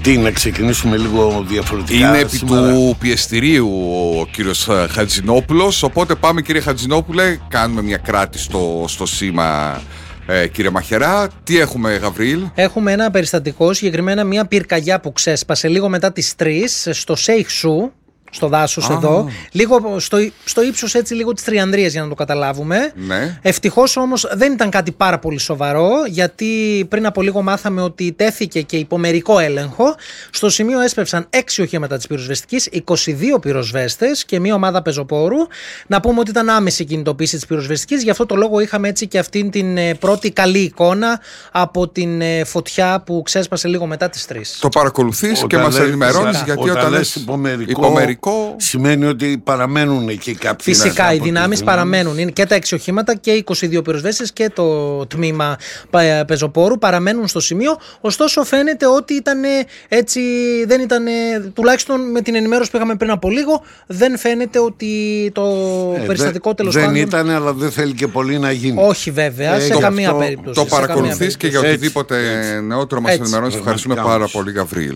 Τι, να ξεκινήσουμε λίγο διαφορετικά. Είναι επί σήμερα του πιεστηρίου ο κύριος Χατζηνόπουλος. Οπότε πάμε, κύριε Χατζηνόπουλε, κάνουμε μια κράτη στο σήμα, κύριε Μαχερά. Τι έχουμε, Γαβρίλ? Έχουμε ένα περιστατικό, συγκεκριμένα μια πυρκαγιά που ξέσπασε λίγο μετά τις 3 στο Σέιχσου, στο δάσος εδώ, λίγο στο ύψος έτσι λίγο της Τριανδρίας, για να το καταλάβουμε. Ναι. Ευτυχώς όμως δεν ήταν κάτι πάρα πολύ σοβαρό, γιατί πριν από λίγο μάθαμε ότι τέθηκε και υπομερικό έλεγχο. Στο σημείο έσπευσαν 6 οχήματα της πυροσβεστικής, 22 πυροσβέστες και μια ομάδα πεζοπόρου. Να πούμε ότι ήταν άμεση η κινητοποίηση της πυροσβεστικής, γι' αυτό το λόγο είχαμε έτσι και αυτήν την πρώτη καλή εικόνα από την φωτιά που ξέσπασε λίγο μετά τις 3. Το παρακολουθείς και μας ενημερώνεις, γιατί όταν λες υπομερικό σημαίνει ότι παραμένουν εκεί κάποιοι. Φυσικά οι δυνάμεις παραμένουν. Είναι και τα 6 οχήματα και 22 πυροσβέστες και το τμήμα πεζοπόρου παραμένουν στο σημείο. Ωστόσο, φαίνεται ότι ήταν έτσι, δεν ήταν, τουλάχιστον με την ενημέρωση που είχαμε πριν από λίγο, δεν φαίνεται ότι το περιστατικό τέλος πάντων. Δεν ήταν, αλλά δεν θέλει και πολύ να γίνει. Όχι, βέβαια, σε καμία περίπτωση. Το παρακολουθείς και για οτιδήποτε νεότερο μας ενημερώνεις. Ευχαριστούμε πάρα πολύ, Γαβρίλ.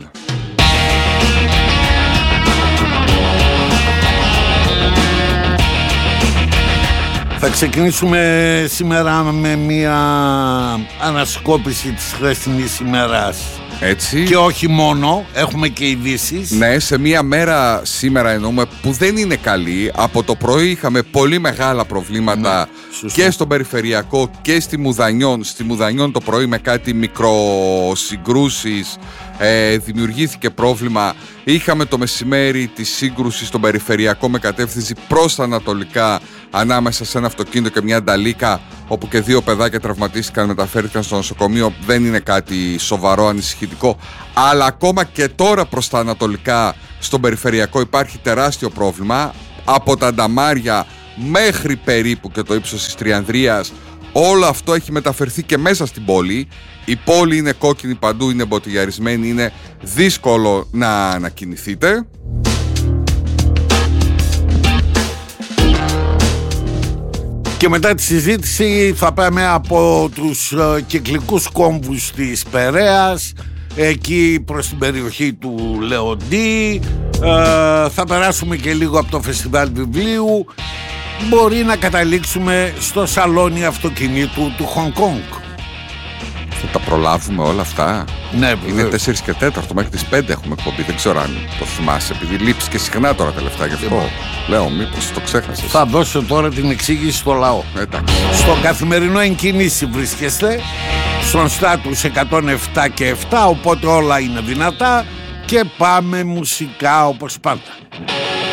Θα ξεκινήσουμε σήμερα με μια ανασκόπηση της χθεσινής ημέρας. Έτσι. Και όχι μόνο, έχουμε και ειδήσεις. Ναι, σε μια μέρα σήμερα εννοούμε που δεν είναι καλή. Από το πρωί είχαμε πολύ μεγάλα προβλήματα, και στον περιφερειακό και στη Μουδανιών. Στη Μουδανιών το πρωί με κάτι μικροσυγκρούσεις δημιουργήθηκε πρόβλημα. Είχαμε το μεσημέρι τη σύγκρουση στον περιφερειακό με κατεύθυνση προς τα ανατολικά, ανάμεσα σε ένα αυτοκίνητο και μια νταλίκα, όπου και 2 παιδάκια τραυματίστηκαν, μεταφέρθηκαν στο νοσοκομείο. Δεν είναι κάτι σοβαρό, ανησυχητικό. Αλλά ακόμα και τώρα προς τα ανατολικά, στον περιφερειακό, υπάρχει τεράστιο πρόβλημα. Από τα Νταμάρια μέχρι περίπου και το ύψος της Τριανδρίας, όλο αυτό έχει μεταφερθεί και μέσα στην πόλη. Η πόλη είναι κόκκινη παντού, είναι μποτιλιαρισμένη, είναι δύσκολο να ανακοινηθείτε. Και μετά τη συζήτηση θα πάμε από τους κυκλικούς κόμβους της Περαίας εκεί προς την περιοχή του Λεοντή. Θα περάσουμε και λίγο από το φεστιβάλ βιβλίου. Μπορεί να καταλήξουμε στο σαλόνι αυτοκινήτου του Χονγκ Κονγκ. Θα τα προλάβουμε όλα αυτά? Ναι, είναι 4 και 4 μέχρι τις 5 έχουμε εκπομπή. Δεν ξέρω αν το θυμάσαι, επειδή λείψεις και συχνά τώρα τελευταία, γι' αυτό λέω μήπως το ξέχασες. Θα δώσω τώρα την εξήγηση στο λαό. Εντάξει. Στο καθημερινό εν κίνηση βρίσκεστε, στον στάτους 107 και 7, οπότε όλα είναι δυνατά και πάμε μουσικά όπως πάντα.